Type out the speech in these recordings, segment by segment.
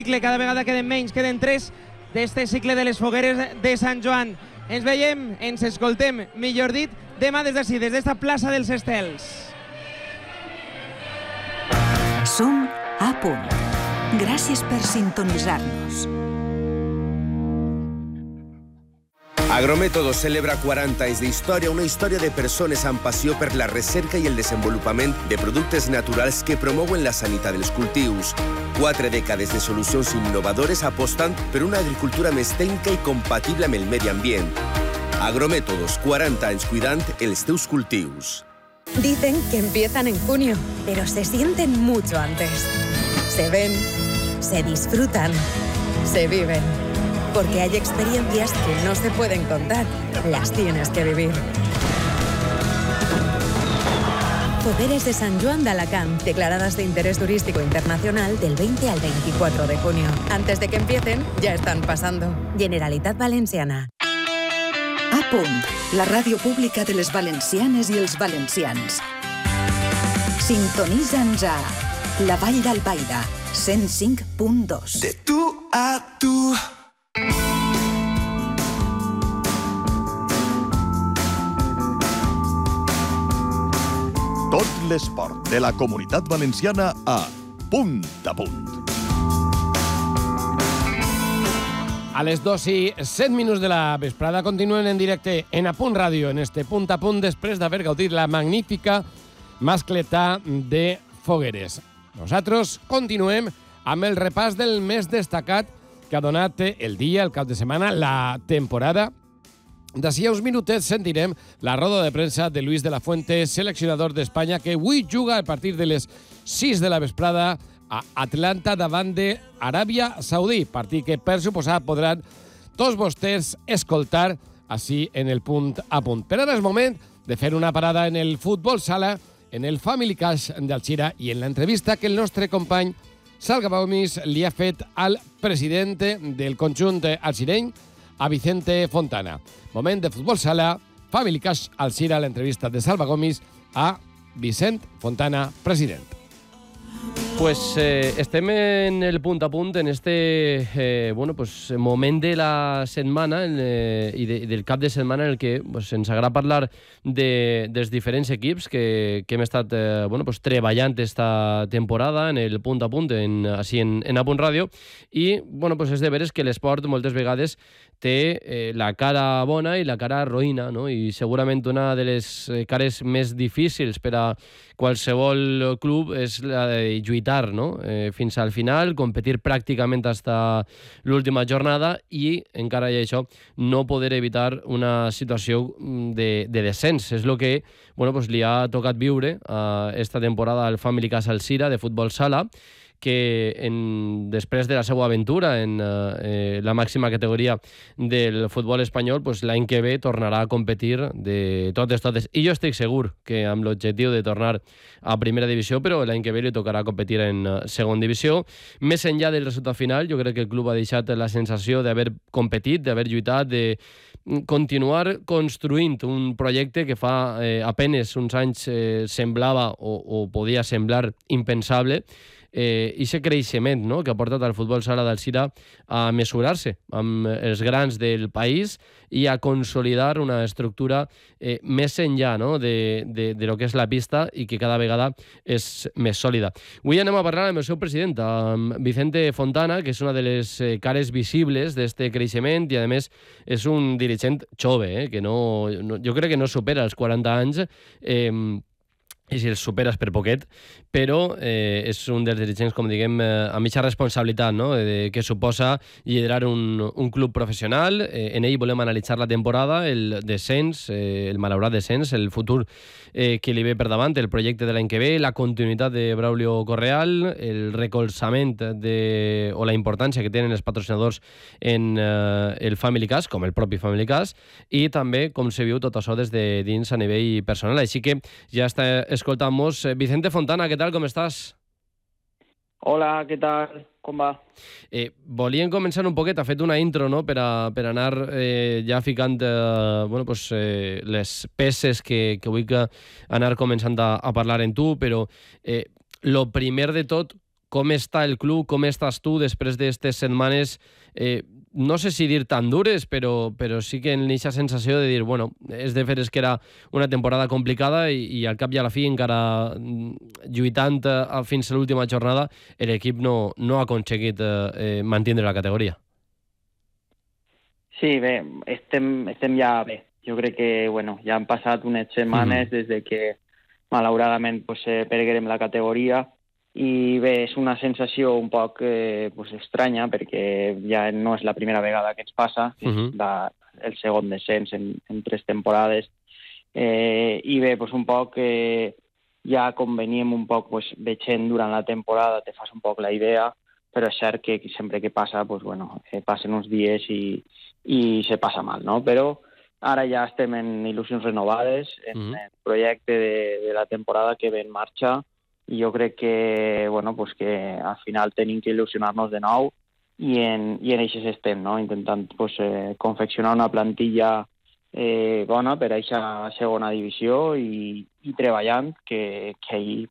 Cada vegada queden menys, queden 3 d'este cicle de les fogueres de Sant Joan. Ens veiem, ens escoltem, millor dit, demà des d'ací, des d'esta plaça dels Estels. Som a punt. Gràcies per sintonitzar-nos. Agrométodos celebra 40 anys d'història, una història de persones amb passió per la recerca i el desenvolupament de productes naturals que promouen la sanitat dels cultius. 4 dècades de solucions innovadores apostant per una agricultura més tècnica i compatible amb el medi ambient. Agrométodos, 40 anys cuidant els teus cultius. Dicen que empiezan en junio, pero se sienten mucho antes. Se ven, se disfrutan, se viven. Porque hay experiencias que no se pueden contar, las tienes que vivir. Fogueres de Sant Joan d'Alacant, declaradas de interés turístico internacional del 20 al 24 de junio. Antes de que empiecen, ya están pasando. Generalitat Valenciana. A punt, la ràdio pública de les valencianes i els valencians. Sintonitza'ns a La Vall d'Albaida, 105.2. De tu a tu. Tot l'esport de la Comunitat Valenciana a Punt a Punt. A les 2:07 de la vesprada continuen en directe en A Punt Ràdio, en este Punt a Punt, després d'haver gaudit la magnífica mascletà de fogueres. Nosaltres continuem amb el repàs del més destacat que ha donat el dia, el cap de setmana, la temporada. D'ací a uns minutets sentirem la roda de premsa de Luis de la Fuente, seleccionador d'Espanya, que avui juga a partir de les 6 de la vesprada a Atlanta davant d'Aràbia Saudí, partit que per suposat podran tots vostès escoltar així en el Punt a Punt. Per ara és moment de fer una parada en el futbol sala, en el Family Cash d'Alzira i en l'entrevista que el nostre company Salga Gomis li ha fet al president del conjunt alzireny, a Vicente Fontana. Moment de futbol sala, Family Cash Alzira, l'entrevista de Salva Gomis a Vicent Fontana, president. Pues estem en el punt a punt en este moment de la setmana i del cap de setmana en el que ens agrada parlar dels diferents equips que hem estat treballant esta temporada en el punt a punt, així en A Punt Ràdio, i és de veres que l'esport moltes vegades té la cara bona i la cara roïna, no? I segurament una de les cares més difícils per a qualsevol club és la de lluitar, no? Fins al final, competir pràcticament fins a l'última jornada i, encara hi ha això, no poder evitar una situació de descens. És el que li ha tocat viure esta temporada al Family Cash Alzira de futbol sala, que després de la seva aventura en la màxima categoria del futbol espanyol, l'any que ve tornarà a competir de totes. I jo estic segur que amb l'objectiu de tornar a primera divisió, però l'any que ve li tocarà competir en segona divisió. Més enllà del resultat final, jo crec que el club ha deixat la sensació d'haver competit, d'haver lluitat, de continuar construint un projecte que fa apenes uns anys semblava o podia semblar impensable, i aquest creixement, no?, que ha portat al futbol sala d'Alzira a mesurar-se amb els grans del país i a consolidar una estructura més enllà, no?, de lo que és la pista i que cada vegada és més sòlida. Avui anem a parlar amb el seu president, amb Vicente Fontana, que és una de les cares visibles d'aquest creixement i, a més, és un dirigent jove, que jo crec que no supera els 40 anys, i si els superes per poquet, però és un dels dirigents, com diguem, amb mitja responsabilitat, no?, que suposa liderar un club professional. En ell volem analitzar la temporada, el descens, el malaurat descens, el futur que li ve per davant, el projecte de l'any que ve, la continuïtat de Braulio Correal, el recolzament o la importància que tenen els patrocinadors en el Family Cash, com el propi Family Cash, i també com se viu tot això des de dins a nivell personal. Així que ja està escoltamos. Vicente Fontana, ¿qué tal? ¿Cómo estás? Hola, ¿qué tal? Com va? Volíem començar un poquet, ha fet una intro, no?, per anar ja ficant les peces que vull anar començant a parlar en tu, però lo primer de tot, com està el club, com estàs tu després d'aquestes setmanes, no sé si dir tan dures, però sí que en aquesta sensació de dir, bueno, és de fer és que era una temporada complicada i al cap i a la fi encara lluitant fins a l'última jornada l'equip no ha aconseguit mantindre la categoria. Sí, bé, estem ja bé. Jo crec que ja han passat unes setmanes des de que malauradament perguem la categoria i bé, és una sensació un poc estranya perquè ja no és la primera vegada que ens passa, és el segon descens en 3 temporades i bé, un poc ja com veníem un poc veient durant la temporada te fas un poc la idea, però és cert que sempre que passa passen uns dies i se passa mal, no? Però ara ja estem en il·lusions renovades, en el projecte de la temporada que ve en marxa i jo crec que, que al final tenim que il·lusionar-nos de nou i en això estem, no? Intentant confeccionar una plantilla bona per a aquesta segona divisió i treballant que ahir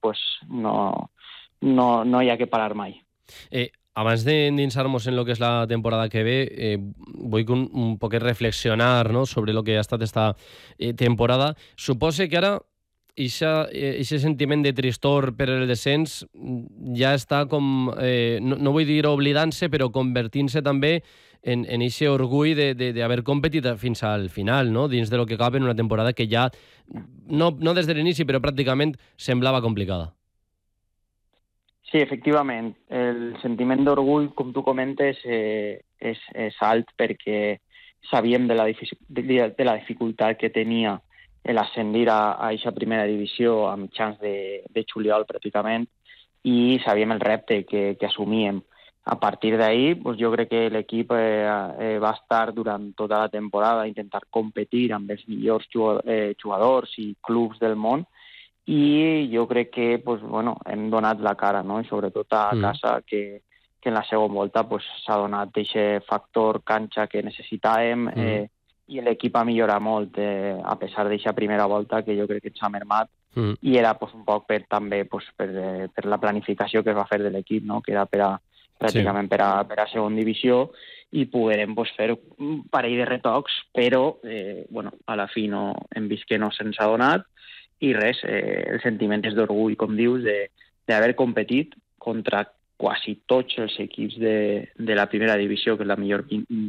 no hi ha que parar mai. Abans d'endinsar-nos en lo que és la temporada que ve, vull un poquet reflexionar, no?, sobre lo que ha estat esta temporada. Supose que ara aquest sentiment de tristor per el descens ja està com, no vull dir oblidant-se, però convertint-se també en aquest orgull d'haver competit fins al final, no?, dins de lo que cap en una temporada que ja, no des de l'inici, però pràcticament semblava complicada. Sí, efectivament. El sentiment d'orgull, com tu comentes, és alt perquè sabíem de la dificultat que tenia l'ascendir a aquesta primera divisió a mitjans de juliol pràcticament i sabíem el repte que assumíem. A partir d'ahir, jo crec que l'equip va estar durant tota la temporada a intentar competir amb els millors jugadors i clubs del món i jo crec que hem donat la cara, no? I sobretot a casa que en la segona volta s'ha donat aquest factor canxa que necessitàvem i l'equip ha millorat molt a pesar d'aquesta primera volta que jo crec que ens ha mermat i era un poc també per la planificació que es va fer de l'equip, no? Que era pràcticament per a segona divisió i poguérem fer un parell de retocs, però a la fi hem vist que no se'ns ha donat i res, el sentiment és d'orgull, com dius, d'haver competit contra quasi tots els equips de la primera divisió, que és la millor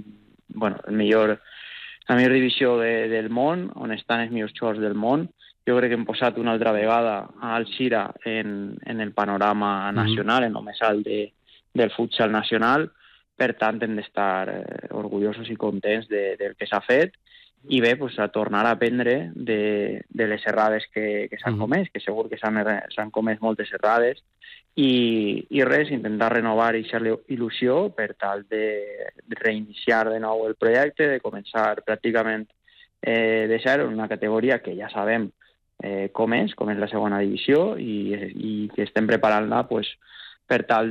divisió del món, on estan els millors jugadors del món. Jo crec que hem posat una altra vegada a Alzira en el panorama nacional, en el més alt del futsal nacional. Per tant, hem d'estar orgullosos i contents del que s'ha fet i bé, a tornar a aprendre de les errades que s'han comès, que segur que s'han comès moltes errades i res, intentar renovar aquesta il·lusió per tal de reiniciar de nou el projecte, de començar pràcticament de zero en una categoria que ja sabem com és la segona divisió i que estem preparant-la per tal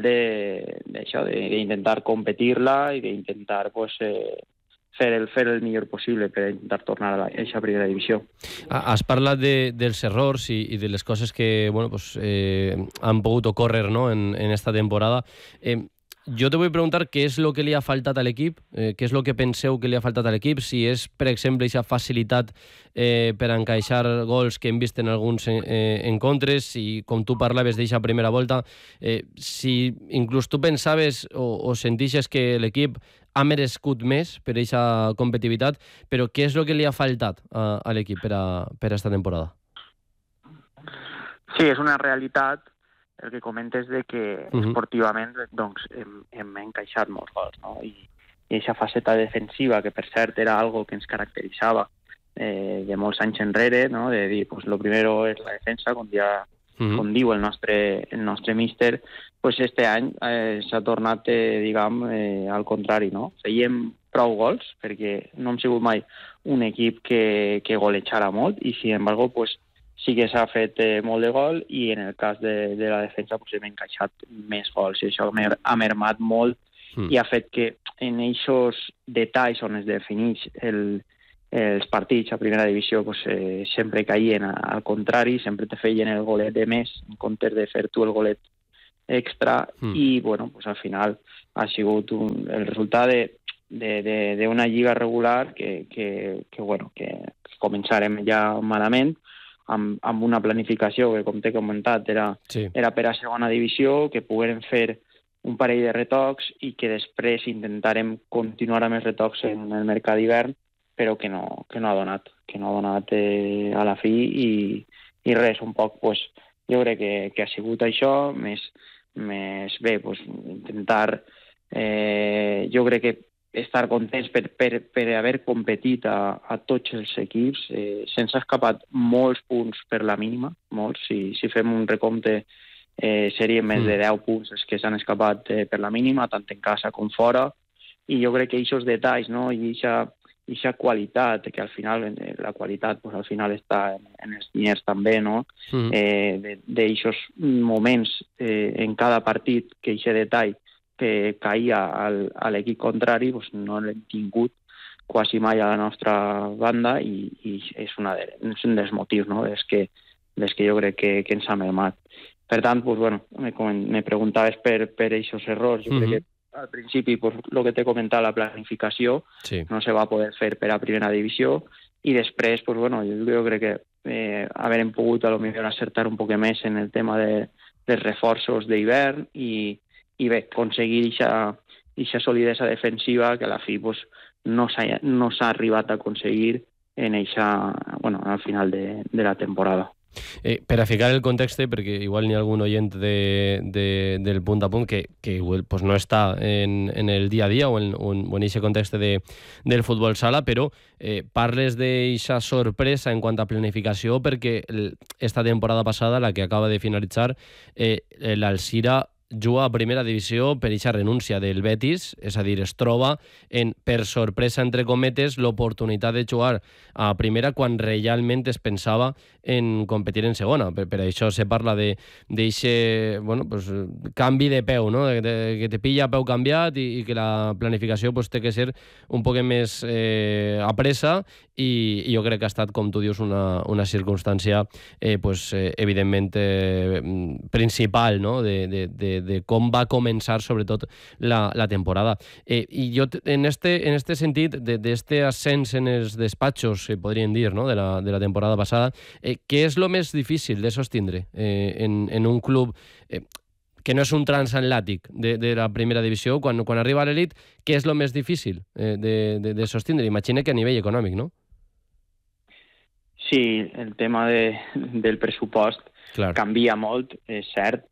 d'intentar competir-la i d'intentar fer el millor possible per intentar tornar a aquesta primera divisió. Has parlat dels errors i de les coses que han pogut ocórrer, no?, en esta temporada. Jo te vull preguntar què és el que li ha faltat a l'equip, què és el que penseu que li ha faltat a l'equip, si és, per exemple, aquesta facilitat per encaixar gols que hem vist en alguns encontres, si, com tu parlaves d'aquesta primera volta, si inclús tu pensaves o sentixes que l'equip ha merescut més per aquesta competitivitat, però què és el que li ha faltat a l'equip per a aquesta temporada? Sí, és una realitat el que comentes de que esportivament hem encaixat molts gols, no? I aquesta faceta defensiva, que per cert era algo que ens caracteritzava de molts anys enrere, no? De dir, lo primero és la defensa, com diu el nostre míster, este any s'ha tornat, al contrari, no? Fèiem prou gols, perquè no hem sigut mai un equip que golejara molt, i sin embargo, sí que s'ha fet molt de gol, i en el cas de la defensa hem encaixat més gols, i això ha mermat molt, i ha fet que en aquests detalls on es defineix els partits a primera divisió sempre caien al contrari, sempre te feien el golet de més en comptes de fer tu el golet extra i bueno, pues al final ha sigut el resultat d'una lliga regular que començarem ja malament amb una planificació que, com t'he comentat, era per a segona divisió, que poguérem fer un parell de retocs i que després intentarem continuar amb els retocs en el mercat d'hivern, però que no ha donat a la fi i res, un poc, pues, jo crec que ha sigut això, més bé, pues, intentar, jo crec que estar contents per haver competit a tots els equips. Se'ns ha escapat molts punts per la mínima, molts. Si fem un recompte serien més de 10 punts els que s'han escapat per la mínima, tant en casa com fora, i jo crec que aquests detalls, no? I aquesta qualitat, que al final, la qualitat pues, al final està en els diners també, no? D'aquests moments en cada partit, que aquest detall que caïa a l'equip contrari, pues, no l'hem tingut quasi mai a la nostra banda i és un dels motius, no? des que jo crec que ens ha mermat. Per tant, pues, bueno, me preguntaves per aquests errors. Jo crec que al principi, pues, el que t'he comentat, la planificació no se va poder fer per a primera divisió i després, pues, bueno, jo crec que haurem pogut a lo millor acertar un poc més en el tema dels reforços d'hivern i bé, aconseguir aquesta solidesa defensiva que a la fi pues, no s'ha arribat a aconseguir al final de la temporada. Per a ficar el context, perquè igual n'hi ha algun oient del punt a punt que pues, no està en el dia a dia o en aquest context del futbol sala, però parles d'aquesta sorpresa en quant a planificació, perquè esta temporada passada, la que acaba de finalitzar, l'Alzira juga a primera divisió per aquesta renúncia del Betis, és a dir, es troba per sorpresa, entre cometes, l'oportunitat de jugar a primera quan realment es pensava en competir en segona. Per això se parla d'aquest canvi de peu, no? Que te pilla a peu canviat i que la planificació té que ser un poc més apressa i jo crec que ha estat, com tu dius, una circumstància evidentment principal, no? De com va començar sobretot la temporada. I jo en este sentit d'este ascens en els despatxos, podríem dir, no? de la temporada passada, què és el més difícil de sostindre en un club que no és un transatlàntic de la primera divisió? Quan arriba a l'elit, què és el més difícil de sostindre? Imagina que a nivell econòmic, no? Sí, el tema del pressupost canvia molt, és cert,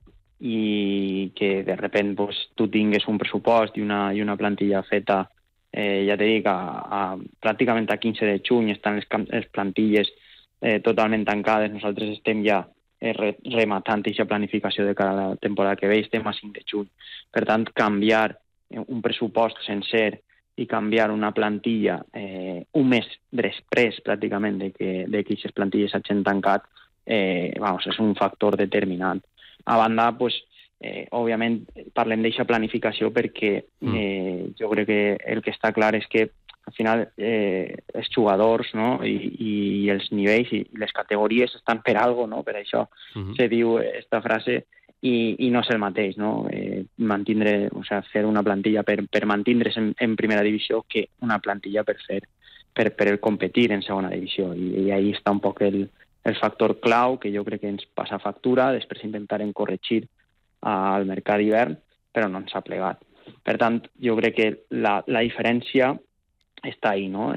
i que de repent pues, tu tingues un pressupost i una plantilla feta, ja t'he dit, pràcticament a 15 de juny estan les plantilles totalment tancades. Nosaltres estem ja rematant aquesta planificació de cara a la temporada que ve, estem a 5 de juny. Per tant, canviar un pressupost sencer i canviar una plantilla un mes després, pràcticament, de que aquestes plantilles s'hagin tancat, és un factor determinant. A banda, òbviament, parlem d'aquesta planificació perquè jo crec que el que està clar és que al final els jugadors, no? i els nivells i les categories estan per algo, no? Per això se diu aquesta frase i no és el mateix, no? Fer una plantilla per mantindre's en primera divisió que una plantilla per competir en segona divisió, i ahí està un poc el factor clau que jo crec que ens passa factura. Després intentarem corregir al mercat d'hivern, però no ens ha plegat. Per tant, jo crec que la diferència està ahí, no?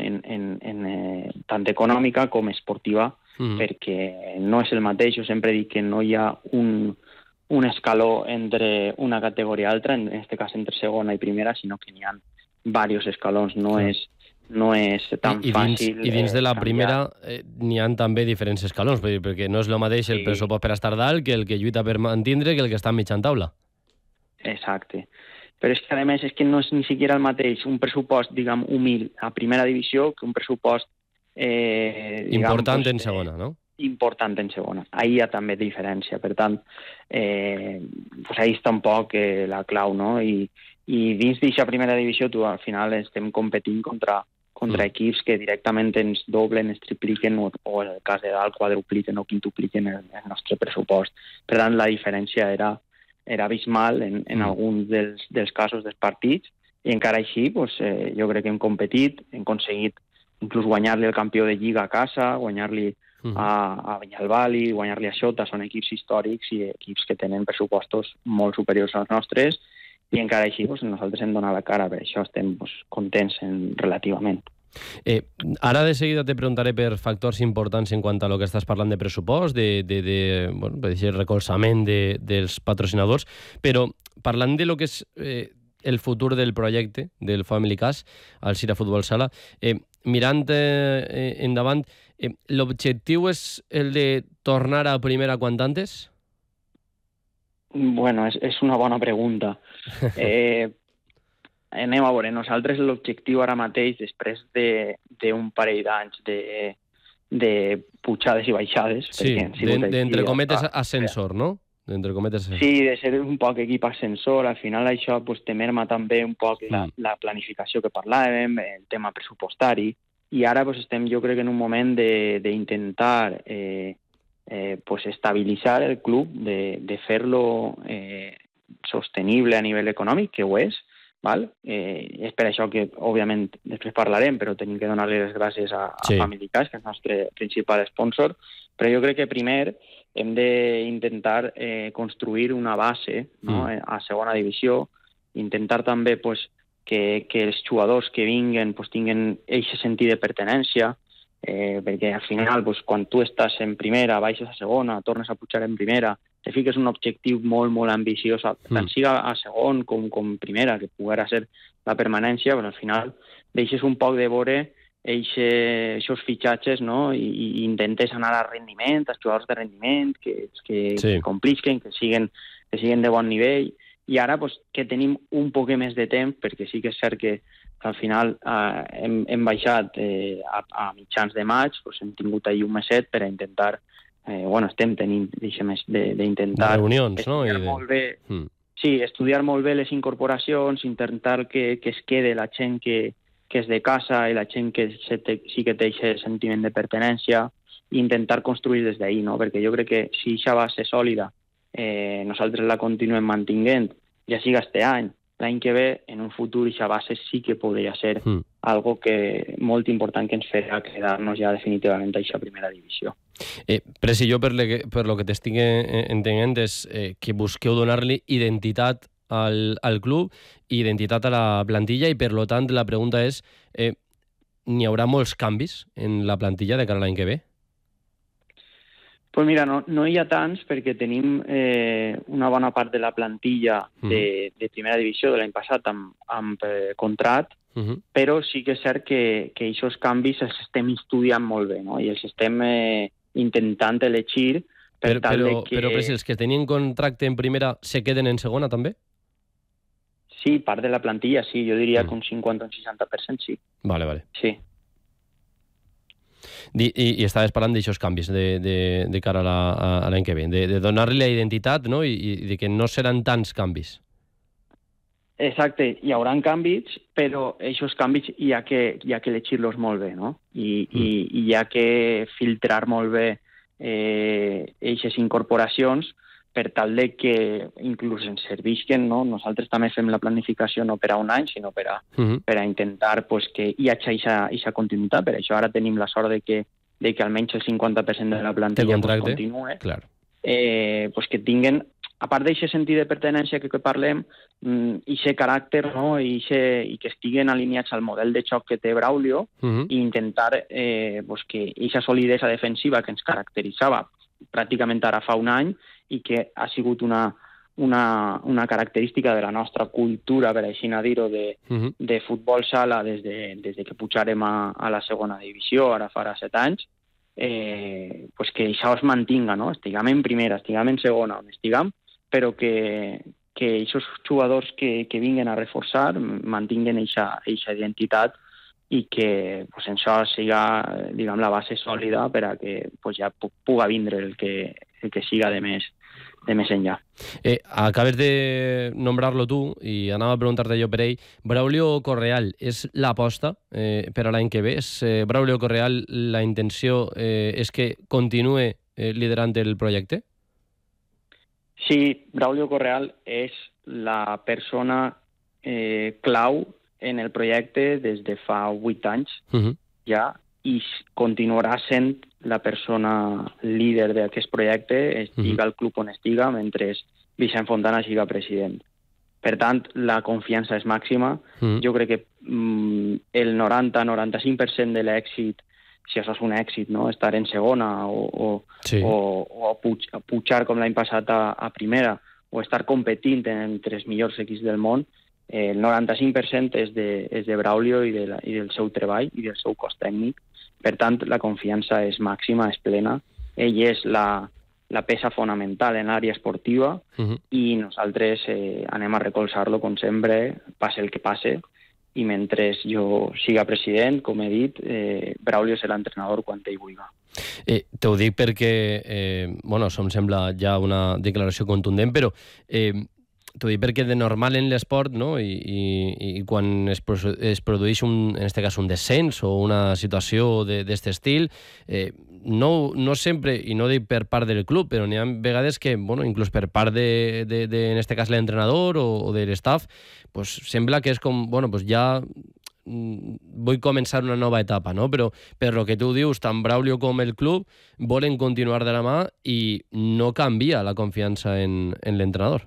Tant econòmica com esportiva, perquè no és el mateix. Jo sempre dic que no hi ha un escaló entre una categoria i altra, en aquest cas entre segona i primera, sinó que n'hi ha diversos escalons. No és tan fàcil. I dins de la primera n'hi ha també diferents escalons, perquè no és el mateix el pressupost per estar dalt que el que lluita per mantindre que el que està en mitjan taula. Exacte. Però és que, a més, és que no és ni siquiera el mateix un pressupost, diguem, humil a primera divisió que un pressupost important en segona, no? Important en segona. Ahí hi ha també diferència. Per tant, ahí està un poc la clau, no? I dins d'aquesta primera divisió al final estem competint contra equips que directament ens doblen, ens tripliquen o en el cas de dalt quadrupliquen o quintupliquen el nostre pressupost. Per tant, la diferència era era abismal en alguns dels casos dels partits, i encara així pues, jo crec que hem competit, hem aconseguit inclús guanyar-li el campió de Lliga a casa, guanyar-li a Vinyalbali, guanyar-li a Xota. Són equips històrics i equips que tenen pressupostos molt superiors als nostres, i encara així pues, nosaltres hem donat la cara, per això estem pues, contents relativament. Ara de seguida te preguntaré per factors importants en quant a lo que estàs parlant de pressupost, bueno, per dir, recolzament dels patrocinadors, però parlant de lo que és el futur del projecte del Family Cash al Sira Futbol Sala, mirant endavant, l'objectiu és el de tornar a primera quant antes? Bueno, és una bona pregunta. Anem a veure, nosaltres l'objectiu ara mateix, després d'un parell d'anys de pujades i baixades... Sí, d'entre cometes ascensor, no? Sí, de ser un poc equip ascensor. Al final això pues, te merma també un poc la planificació que parlàvem, el tema pressupostari, i ara pues, estem jo crec en un moment d'intentar pues, estabilitzar el club, de fer-lo sostenible a nivell econòmic, que ho és, val? És per això que, òbviament, després parlarem, però tenim que donar-li les gràcies a Family Cash, que és el nostre principal sponsor, però jo crec que primer hem d'intentar construir una base, no? A segona divisió, intentar també pues, que els jugadors que vinguen pues, tinguin aquest sentit de pertinença, perquè al final pues, quan tu estàs en primera, baixes a segona, tornes a pujar en primera, te fiques un objectiu molt, molt ambiciós, tant siga a segon com primera, que poguera ser la permanència, però al final deixes un poc de veure aquests fitxatges, no? I intentes anar a rendiment, als jugadors de rendiment, que complisquen, que siguin de bon nivell, i ara pues, que tenim un poc més de temps, perquè sí que és cert que al final hem baixat a mitjans de maig, pues, hem tingut ahir un meset per a intentar, estem tenint d'intentar reunions, no? Molt bé, sí, estudiar molt bé les incorporacions, intentar que es quede la gent que és de casa i la gent que sí que té aquest sentiment de pertinença, i intentar construir des d'ahir, no? Perquè jo crec que si aquesta base sòlida nosaltres la continuem mantinguent, ja siga este any, l'any que ve, en un futur, aquesta base sí que podria ser algo que molt important que ens farà quedar-nos ja definitivament a aquesta primera divisió. Presi, jo per lo que t'estic entenent és que busqueu donar-li identitat al club, identitat a la plantilla, i per lo tant la pregunta és, n'hi haurà molts canvis en la plantilla de cara a l'any que ve? Pues mira, no hi ha tants, perquè tenim una bona part de la plantilla de primera divisió de l'any passat amb contrat, però sí que és cert que aquests canvis els estem estudiant molt bé, no? I els estem intentant elegir per tal de que... Però els que tenien contracte en primera se queden en segona també? Sí, part de la plantilla, sí. Jo diria que un 50 o un 60%, sí. Vale. Sí. I estaves parlant d'aixòs canvis de cara a l'any que ve, de donar-li la identitat, no? I de que no seran tants canvis. Exacte, hi haurà canvis, però aquests canvis hi ha que elegir-los molt bé, no? I hi ha que filtrar molt bé aquestes incorporacions per tal de que inclús ens servisquen, no? Nosaltres també fem la planificació no per a un any, sinó per a intentar pues, que hi hagi aquesta continuïtat. Per això ara tenim la sort de que almenys el 50% de la plantilla pues, continue. Clar. Pues que tinguen, a part d'aquest sentit de pertinença que parlem, i aquest caràcter, no? I que estiguen alineats al model de xoc que té Braulio, i intentar pues, que aquesta solidesa defensiva que ens caracteritzava pràcticament ara fa un any, i que ha sigut una característica de la nostra cultura, per així dir-ho, de futbol sala des de que pujarem a la segona divisió, ara farà 7 anys, pues que això es mantinga, no? Estiguem en primera, estiguem en segona, on estiguem, però que aquests jugadors que vinguen a reforçar mantinguen aquesta identitat i que pues, això siga diguem, la base sòlida per a que pues, ja puga vindre el que siga de més enllà. Acabes de nombrar-lo tu i anava a preguntar-te jo per ell. Braulio Correal és l'aposta per a l'any que ve? És Braulio Correal la intenció és que continue liderant el projecte? Sí, Braulio Correal és la persona clau en el projecte des de fa 8 anys ja, i continuarà sent la persona líder d'aquest projecte, estiga al club on estiga, mentre Vicent Fontana siga president. Per tant, la confiança és màxima. Jo crec que el 90-95% de l'èxit, si això és un èxit, no? Estar en segona o pujar com l'any passat a primera, o estar competint entre els millors equips del món, el 95% és de Braulio i del seu treball i del seu cos tècnic. Per tant, la confiança és màxima, és plena. Ell és la peça fonamental en l'àrea esportiva i nosaltres anem a recolzar-lo, com sempre, passe el que passe. I mentre jo siga president, com he dit, Braulio serà entrenador quan ell vulgui. T'ho dic perquè, això em sembla ja una declaració contundent, però t'ho dic perquè de normal en l'esport, no? I quan es produeix en aquest cas un descens o una situació d'aquest estil, no sempre, i no dic per part del club, però n'hi ha vegades que, inclús per part de en aquest cas l'entrenador o de l'estaf, pues sembla que és com, ja vull començar una nova etapa, no? Però per lo que tu dius, tant Braulio com el club volen continuar de la mà i no canvia la confiança en l'entrenador.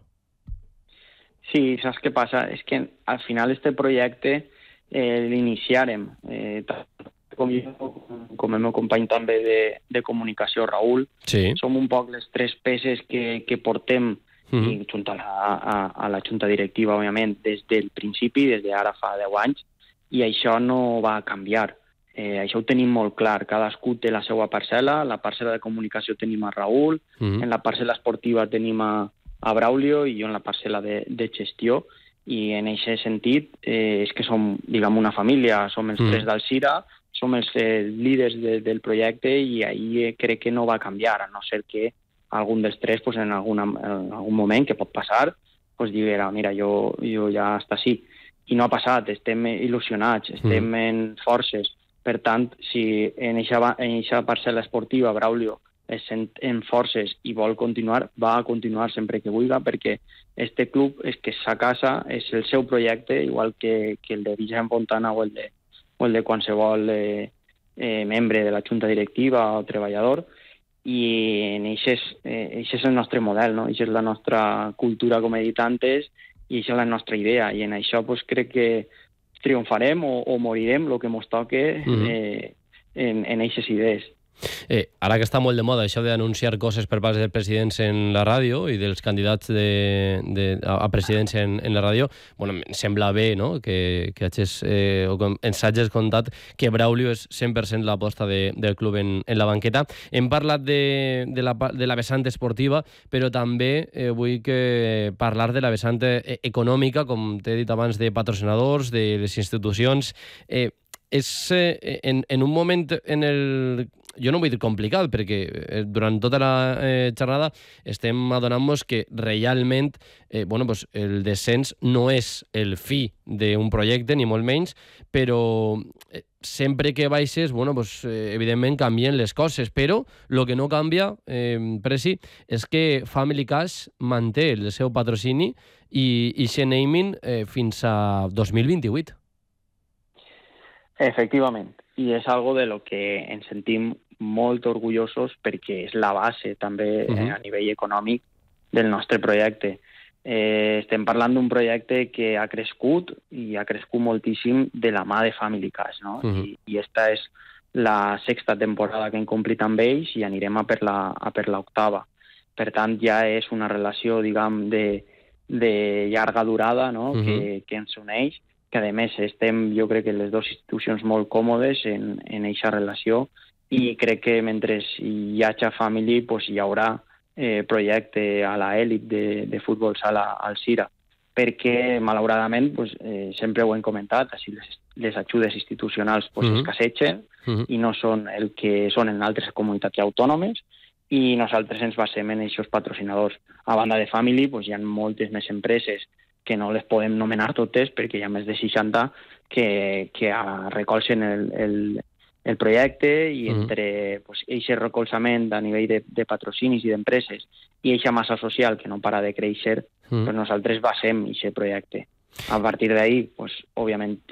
Sí, saps què passa? És que al final este projecte l'iniciarem, com jo, com el meu company també de comunicació, Raül. Sí. Som un poc les tres peces que portem i junt a la junta directiva, òbviament, des del principi, des d'ara fa 10 anys, i això no va canviar. Això ho tenim molt clar. Cadascú té la seva parcel·la. La parcel·la de comunicació tenim a Raül, en la parcel·la esportiva tenim a Braulio i jo en la parcel·la de gestió, i en aquest sentit és que som, diguem, una família, som els tres d'Alzira, som els líders del projecte i ahir crec que no va canviar, a no ser que algun dels tres en algun moment, que pot passar, diguera, mira, jo ja està així. I no ha passat, estem il·lusionats, estem en forces. Per tant, si en aquesta parcel·la esportiva Braulio es sent en forces i vol continuar, va a continuar sempre que vulgui, perquè este club és que sa casa, és el seu projecte, igual que el de Vicent Fontana o el de qualsevol membre de la junta directiva o treballador, i això és el nostre model, no? Això és la nostra cultura, com he dit antes, i això és la nostra idea, i en això crec que triomfarem o morirem, el que ens toque en aquestes idees. Ara que està molt de moda això d'anunciar coses per part dels presidents en la ràdio i dels candidats a presidents en la ràdio, em sembla bé, no? que ens hagis contat que Braulio és 100% l'aposta del club en la banqueta. Hem parlat de la vessant esportiva, però també vull parlar de la vessant econòmica, com t'he dit abans, de patrocinadors, de les institucions. És en un moment en el... Jo no vull dir complicat, perquè durant tota la xerrada estem adonant-nos que realment el descens no és el fi d'un projecte, ni molt menys, però sempre que baixes, evidentment canvien les coses, però el que no canvia, Presi, és que Family Cash manté el seu patrocini i aquest naming fins a 2028. Efectivament, i és algo de lo que ens sentim molt orgullosos perquè és la base també a nivell econòmic del nostre projecte. Estem parlant d'un projecte que ha crescut i ha crescut moltíssim de la mà de Family Cash, no? I esta és la 6ª temporada que hem complit amb ells i anirem a per l'8ª. Per tant, ja és una relació, diguem, de llarga durada, no? Que ens uneix, que a més estem, jo crec que les dues institucions molt còmodes en aquesta relació, i crec que mentre hi hagi Family hi haurà projecte a l'elit de futbol sala Alzira, perquè malauradament sempre ho hem comentat, les ajudes institucionals escassegen i no són el que són en altres comunitats autònomes, i nosaltres ens basem en aquests patrocinadors. A banda de Family hi ha moltes més empreses que no les podem nomenar totes perquè hi ha més de 60 que recolzen el projecte i entre aquest recolzament a nivell de patrocinis i d'empreses i aquesta massa social que no para de créixer, pues nosaltres basem aquest projecte. A partir d'ahí, pues, òbviament,